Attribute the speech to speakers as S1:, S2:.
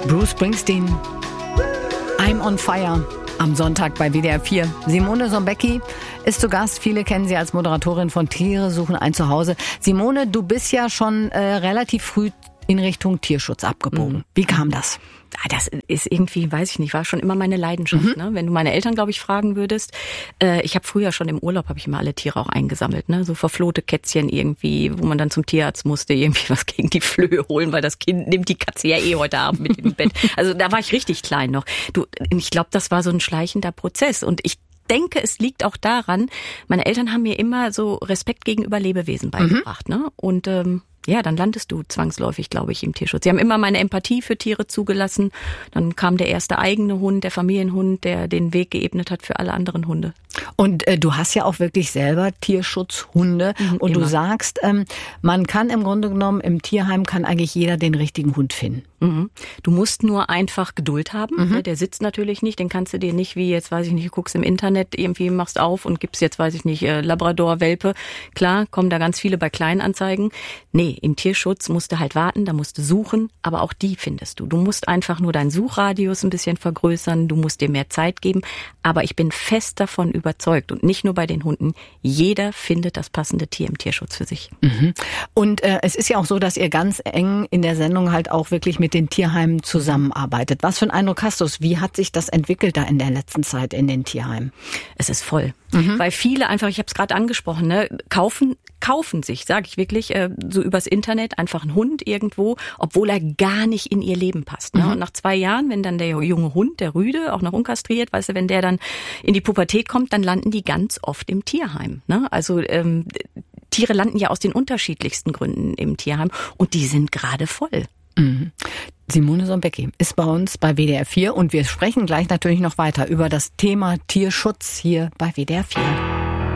S1: Bruce Springsteen, I'm on Fire, am Sonntag bei WDR 4. Simone Sonbecki ist zu Gast. Viele kennen sie als Moderatorin von Tiere suchen ein Zuhause. Simone, du bist ja schon relativ früh in Richtung Tierschutz abgebogen. Wie kam das?
S2: Das ist irgendwie, weiß ich nicht, war schon immer meine Leidenschaft. Ne? Wenn du meine Eltern, glaube ich, fragen würdest, ich habe früher schon im Urlaub, habe ich immer alle Tiere auch eingesammelt, ne? So verflohte Kätzchen irgendwie, wo man dann zum Tierarzt musste, irgendwie was gegen die Flöhe holen, weil das Kind nimmt die Katze ja heute Abend mit im Bett. Also da war ich richtig klein noch. Ich glaube, das war so ein schleichender Prozess und ich denke, es liegt auch daran, meine Eltern haben mir immer so Respekt gegenüber Lebewesen beigebracht, ne? Und ja, dann landest du zwangsläufig, glaube ich, im Tierschutz. Sie haben immer meine Empathie für Tiere zugelassen. Dann kam der erste eigene Hund, der Familienhund, der den Weg geebnet hat für alle anderen Hunde.
S1: Und du hast ja auch wirklich selber Tierschutzhunde. Und
S2: immer.
S1: Du sagst, man kann im Grunde genommen, im Tierheim kann eigentlich jeder den richtigen Hund finden.
S2: Du musst nur einfach Geduld haben. Der sitzt natürlich nicht, den kannst du dir nicht wie jetzt, weiß ich nicht, du guckst im Internet, irgendwie machst auf und gibst jetzt, weiß ich nicht, Labrador-Welpe. Klar, kommen da ganz viele bei Kleinanzeigen. Nee, im Tierschutz musst du halt warten, da musst du suchen, aber auch die findest du. Du musst einfach nur deinen Suchradius ein bisschen vergrößern, du musst dir mehr Zeit geben. Aber ich bin fest davon überzeugt und nicht nur bei den Hunden, jeder findet das passende Tier im Tierschutz für sich.
S1: Und es ist ja auch so, dass ihr ganz eng in der Sendung halt auch wirklich mit den Tierheimen zusammenarbeitet. Was für einen Eindruck hast du? Wie hat sich das entwickelt da in der letzten Zeit in den Tierheimen?
S2: Es ist voll. Weil viele einfach, ich habe es gerade angesprochen, ne, kaufen sich, sage ich wirklich, so übers Internet einfach einen Hund irgendwo, obwohl er gar nicht in ihr Leben passt. Ne? Und nach 2 Jahren, wenn dann der junge Hund, der Rüde, auch noch unkastriert, weißt du, wenn der dann in die Pubertät kommt, dann landen die ganz oft im Tierheim. Ne? Also Tiere landen ja aus den unterschiedlichsten Gründen im Tierheim und die sind gerade voll.
S1: Simone Sonbecki ist bei uns bei WDR 4 und wir sprechen gleich natürlich noch weiter über das Thema Tierschutz hier bei WDR 4.